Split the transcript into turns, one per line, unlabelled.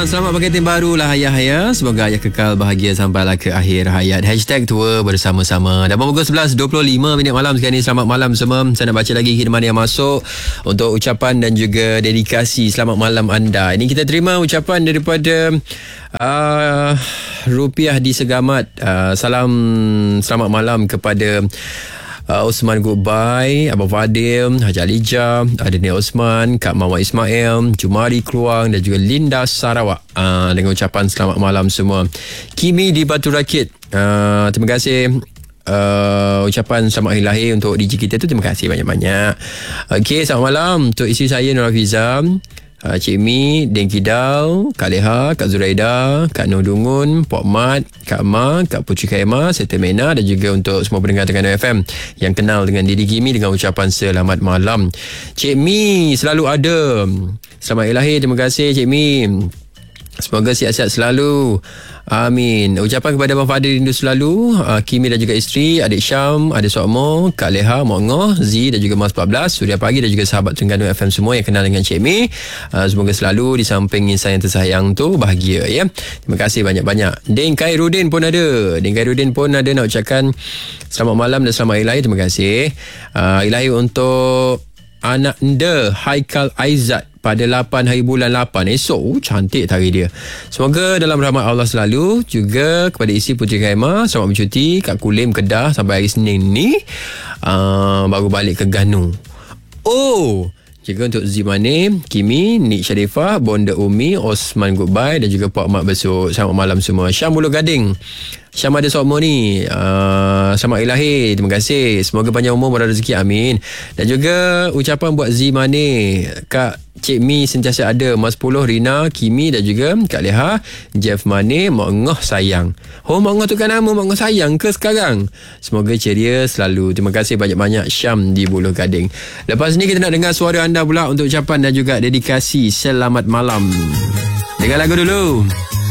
Syam, selamat pengantin baru lah ayah ya. Semoga ayah kekal bahagia sampailah ke akhir hayat. #tua bersama-sama. Dan pukul 11.25 malam sekarang ni. Selamat malam semua. Saya nak baca lagi khidmat yang masuk untuk ucapan dan juga dedikasi selamat malam anda. Ini kita terima ucapan daripada Rupiah di Segamat. Salam selamat malam kepada Osman Goodbye, Abang Fadil, Haji Alija, Adenia Osman, Kak Mawar Ismail, Jumari Keluang dan juga Linda Sarawak, dengan ucapan selamat malam semua. Kimi di Batu Rakit, terima kasih. Ucapan selamat hari lahir untuk DJ kita tu, terima kasih banyak-banyak. Okey, selamat malam untuk isteri saya Nur Hafiza, Cik Mi, Deng Kidal, Kak Leha, Kak Zuraida, Kak Nur Dungun, Pok Mat, Kak Ma, Kak Putri Khaimah, Serta Mena dan juga untuk semua pendengar Terengganu FM yang kenal dengan diri Kimi dengan ucapan selamat malam. Cik Mi selalu ada. Selamat hari lahir, terima kasih Cik Mi. Semoga sihat-sihat selalu. Amin. Ucapan kepada Abang Fadil rindu selalu, Kimi dan juga isteri, adik Syam, adik Sokmo, Kak Leha, Mak Ngoh, Z dan juga Mas 14, Suria Pagi dan juga sahabat Terengganu FM semua yang kenal dengan Cik Mi. Semoga selalu di samping insan yang tersayang tu bahagia ya. Terima kasih banyak-banyak. Deng Khairuddin pun ada. Deng Khairuddin pun ada nak ucapkan selamat malam dan selamat hari lahir. Terima kasih. Hari lahir untuk anak anda Haikal Aizat pada 8 hari bulan 8 esok. Cantik hari dia. Semoga dalam rahmat Allah selalu. Juga kepada isteri Putri Khaimah, selamat bercuti kat Kulim Kedah sampai hari Senin ni, baru balik ke Ganu. Juga untuk Zimane, Kimi, Nik Sharifah, Bonda Umi, Osman Goodbye dan juga Pak Mat Besuk. Selamat malam semua. Syam Bulu Gading, Syam ada Sokmo ni, selamat hari lahir, terima kasih. Semoga panjang umur, murah rezeki, amin. Dan juga ucapan buat Zimane, Kak Cik Mi sentiasa ada, Mas 10, Rina, Kimi dan juga Kak Leha, Jeff Mane, Mak Ngoh sayang. Mak Ngoh tu kan nama Mak Ngoh sayang ke sekarang? Semoga ceria selalu. Terima kasih banyak-banyak Syam di Buluh Gading. Lepas ni kita nak dengar suara anda pula untuk ucapan dan juga dedikasi selamat malam. Dengar lagu dulu.